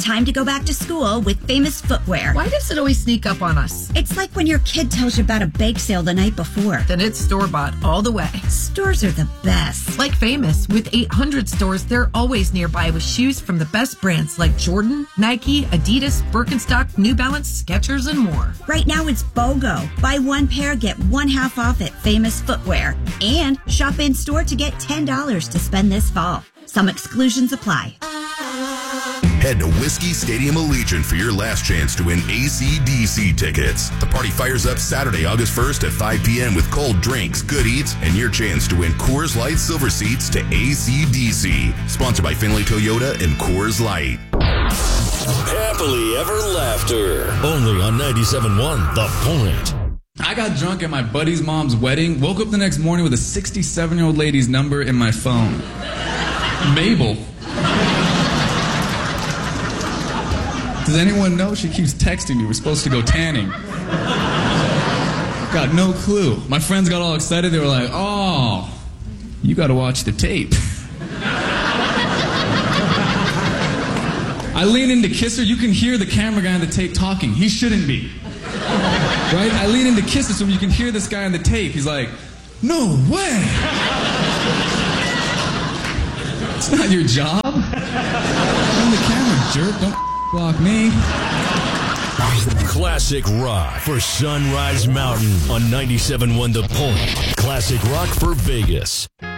time to go back to school with Famous Footwear. Why does it always sneak up on us? It's like when your kid tells you about a bake sale the night before. Then it's store-bought all the way. Stores are the best. Like Famous, with 800 stores, they're always nearby with shoes from the best brands like Jordan, Nike, Adidas, Birkenstock, New Balance, Skechers, and more. Right now it's BOGO. Buy one pair, get one half off at Famous Footwear. And shop in store to get $10 to spend this fall. Some exclusions apply. Head to Whiskey Stadium Allegiant for your last chance to win AC/DC tickets. The party fires up Saturday, August 1st at 5 p.m. with cold drinks, good eats, and your chance to win Coors Light Silver Seats to AC/DC. Sponsored by Finley Toyota and Coors Light. Happily Ever Laughter. Only on 97.1 The Point. I got drunk at my buddy's mom's wedding, woke up the next morning with a 67-year-old lady's number in my phone. Mabel. Does anyone know? She keeps texting me. We're supposed to go tanning. Got no clue. My friends got all excited. They were like, oh, you got to watch the tape. I lean in to kiss her. You can hear the camera guy on the tape talking. He shouldn't be. Right? I lean in to kiss her so you can hear this guy on the tape. He's like, no way. It's not your job. I'm the camera, jerk. Don't block me. Classic rock for Sunrise Mountain on 97.1 The Point. Classic rock for Vegas.